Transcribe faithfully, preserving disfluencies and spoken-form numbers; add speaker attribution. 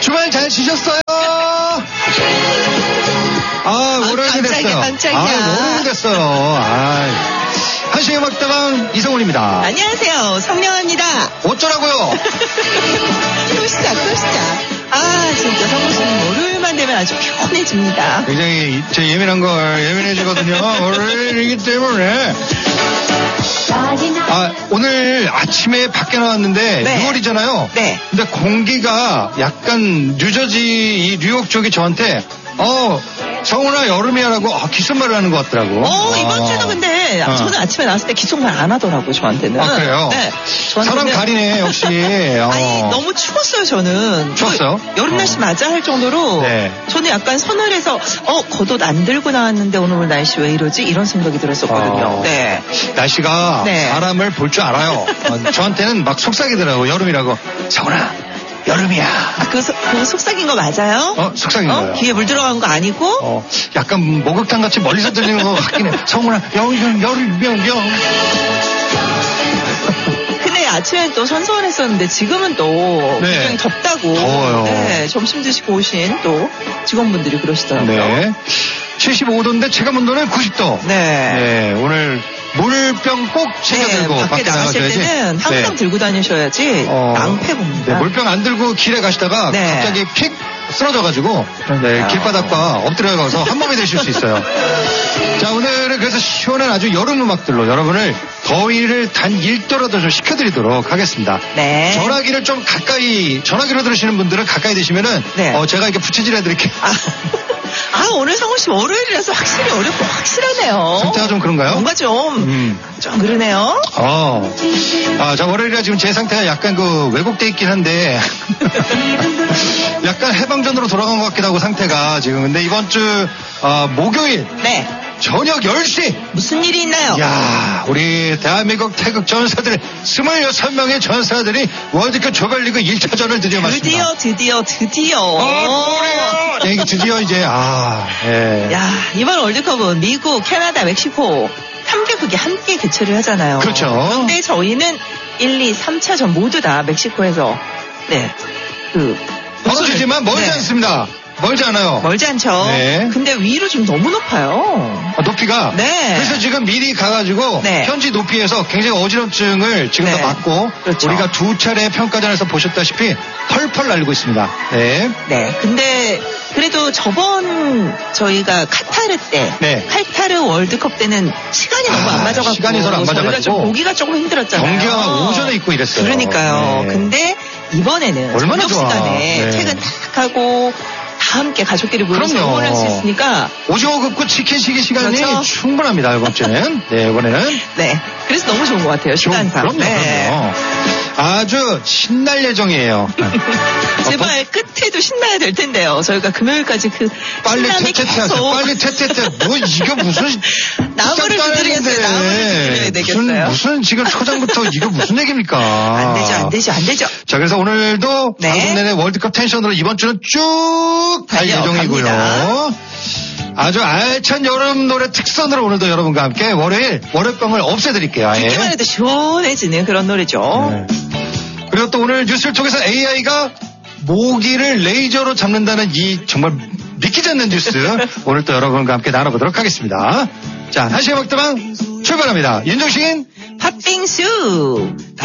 Speaker 1: 주말 잘 쉬셨어요? 아, 월요일이 됐어요.
Speaker 2: 깜짝이야.
Speaker 1: 아, 월요일이 됐어요. 아, 한시의 음악다방 이성훈입니다.
Speaker 2: 안녕하세요. 성령입니다.
Speaker 1: 어쩌라고요?
Speaker 2: 또 시작, 또 시작. 아, 진짜 성훈 씨는 월요일만 되면 아주 편해집니다.
Speaker 1: 굉장히 제 예민한 걸 예민해지거든요. 월요일이기 때문에. 아, 오늘 아침에 밖에 나왔는데
Speaker 2: 네.
Speaker 1: 유월이잖아요.
Speaker 2: 네.
Speaker 1: 근데 공기가 약간 뉴저지 이 뉴욕 쪽이 저한테 어 성훈아 여름이야라고 아, 귓속말을 하는 것 같더라고.
Speaker 2: 어,
Speaker 1: 아.
Speaker 2: 이번 주도 근데
Speaker 1: 어.
Speaker 2: 저는 아침에 나왔을 때 귓속말 안 하더라고요, 저한테는.
Speaker 1: 아, 그래요?
Speaker 2: 네.
Speaker 1: 사람
Speaker 2: 저한테는
Speaker 1: 가리네 역시. 어.
Speaker 2: 아니, 너무 추웠어요, 저는.
Speaker 1: 추웠어요?
Speaker 2: 여름 날씨
Speaker 1: 어.
Speaker 2: 맞아 할 정도로.
Speaker 1: 네.
Speaker 2: 저는 약간 서늘해서, 어, 겉옷 안 들고 나왔는데 오늘 날씨 왜 이러지? 이런 생각이 들었었거든요.
Speaker 1: 어.
Speaker 2: 네.
Speaker 1: 날씨가
Speaker 2: 네.
Speaker 1: 사람을 볼 줄 알아요. 어, 저한테는 막 속삭이더라고. 여름이라고. 성훈아 여름이야.
Speaker 2: 아, 그, 소, 그 속삭인 거 맞아요?
Speaker 1: 어 속삭인
Speaker 2: 어?
Speaker 1: 거예요.
Speaker 2: 귀에 물 들어간 거 아니고?
Speaker 1: 어, 약간 목욕탕 같이 멀리서 들리는 것 같긴 해. 성훈아, 여름, 여름, 여름, 여름.
Speaker 2: 근데 아침엔 또 선선했었는데 지금은 또
Speaker 1: 네.
Speaker 2: 굉장히 덥다고.
Speaker 1: 더워요.
Speaker 2: 네, 점심 드시고 오신 또 직원분들이 그러시더라고요.
Speaker 1: 네. 칠십오 도인데 체감 온도는 구십 도.
Speaker 2: 네.
Speaker 1: 네, 오늘 물병 꼭 챙겨 들고
Speaker 2: 네, 밖에
Speaker 1: 밖에
Speaker 2: 나가실
Speaker 1: 나가셔야지.
Speaker 2: 때는 항상
Speaker 1: 네.
Speaker 2: 들고 다니셔야지
Speaker 1: 어,
Speaker 2: 낭패 봅니다.
Speaker 1: 네, 물병 안 들고 길에 가시다가
Speaker 2: 네.
Speaker 1: 갑자기 픽 쓰러져가지고 네, 길바닥과 엎드려가서 한 몸이 되실 수 있어요. 자, 오늘은 그래서 시원한 아주 여름 음악들로 여러분을 더위를 단 일 도라도 좀 식혀드리도록 하겠습니다.
Speaker 2: 네.
Speaker 1: 전화기를 좀 가까이, 전화기로 들으시는 분들은 가까이 되시면은
Speaker 2: 네.
Speaker 1: 어, 제가 이렇게 부채질 해드릴게요.
Speaker 2: 아, 아, 오늘 성훈 씨 월요일이라서 확실히 어렵고 확실하네요.
Speaker 1: 상태가 좀 그런가요?
Speaker 2: 뭔가 좀,
Speaker 1: 음.
Speaker 2: 좀 그러네요.
Speaker 1: 어. 아, 자, 월요일이라 지금 제 상태가 약간 그 왜곡돼 있긴 한데 약간 해방전으로 돌아간 것 같기도 하고 상태가 지금. 근데 이번 주 어, 목요일
Speaker 2: 네.
Speaker 1: 저녁 열 시
Speaker 2: 무슨 일이 있나요?
Speaker 1: 야, 우리 대한민국 태극 전사들 스물여섯 명의 전사들이 월드컵 조별리그 일 차전을 드디어 마칩니다.
Speaker 2: 드디어, 드디어, 드디어.
Speaker 1: 아, 네, 이게 드디어 이제 아, 예.
Speaker 2: 야, 이번 월드컵은 미국, 캐나다, 멕시코 삼 개국이 함께 개최를 하잖아요.
Speaker 1: 그렇죠.
Speaker 2: 그런데 저희는 일, 이, 삼 차전 모두 다 멕시코에서 네, 그
Speaker 1: 벌어지지만 멀지
Speaker 2: 네.
Speaker 1: 않습니다. 멀지 않아요.
Speaker 2: 멀지 않죠.
Speaker 1: 네.
Speaker 2: 근데 위로 좀 너무 높아요.
Speaker 1: 아, 높이가.
Speaker 2: 네.
Speaker 1: 그래서 지금 미리 가가지고
Speaker 2: 네.
Speaker 1: 현지 높이에서 굉장히 어지럼증을 지금
Speaker 2: 네.
Speaker 1: 다 받고
Speaker 2: 그렇죠.
Speaker 1: 우리가 두 차례 평가전에서 보셨다시피 펄펄 날리고 있습니다. 네.
Speaker 2: 네. 근데 그래도 저번 저희가 카타르 때,
Speaker 1: 네.
Speaker 2: 카타르 월드컵 때는 시간이 너무
Speaker 1: 아,
Speaker 2: 안 맞아가지고
Speaker 1: 시간이 서로 안
Speaker 2: 저희가
Speaker 1: 맞아가지고
Speaker 2: 좀 보기가 조금 힘들었잖아요.
Speaker 1: 경기가 막 오전에 있고 이랬어요.
Speaker 2: 그러니까요.
Speaker 1: 네.
Speaker 2: 근데 이번에는
Speaker 1: 얼마나
Speaker 2: 저녁
Speaker 1: 좋아.
Speaker 2: 시간에
Speaker 1: 네.
Speaker 2: 퇴근 딱 하고 다 함께 가족끼리 모여서
Speaker 1: 그럼요.
Speaker 2: 응원할 수 있으니까
Speaker 1: 오징어 굽고 치킨 시기 시간이
Speaker 2: 그렇죠.
Speaker 1: 충분합니다. 이번 주는. 네, 이번에는.
Speaker 2: 네. 그래서 너무 좋은 것 같아요. 시간상.
Speaker 1: 그럼요,
Speaker 2: 네.
Speaker 1: 그럼요. 아주 신날 예정이에요.
Speaker 2: 제발 끝에도 신나야 될 텐데요. 저희가 금요일까지 그
Speaker 1: 빨리
Speaker 2: 신남이
Speaker 1: 퇴퇴퇴 하세요.
Speaker 2: 계속
Speaker 1: 빨리 퇴퇴퇴. 뭐 이거 무슨
Speaker 2: 나무를 두드리겠어요. 나무를 두드려야 되겠어요.
Speaker 1: 무슨 무슨 지금 초장부터 이거 무슨 얘기입니까?
Speaker 2: 안 되죠, 안 되죠, 안 되죠.
Speaker 1: 자, 그래서 오늘도
Speaker 2: 네.
Speaker 1: 방송 내내 월드컵 텐션으로 이번 주는 쭉 갈
Speaker 2: 달려갑니다.
Speaker 1: 예정이고요. 아주 알찬 여름 노래 특선으로 오늘도 여러분과 함께 월요일 월요병을 없애드릴게요. 아예.
Speaker 2: 듣기만 해도 시원해지는 그런 노래죠.
Speaker 1: 네. 그리고 또 오늘 뉴스를 통해서 에이아이가 모기를 레이저로 잡는다는 이 정말 믿기지 않는 뉴스 오늘 또 여러분과 함께 나눠보도록 하겠습니다. 자, 한시의 먹다방 출발합니다. 윤정신
Speaker 2: 팥빙수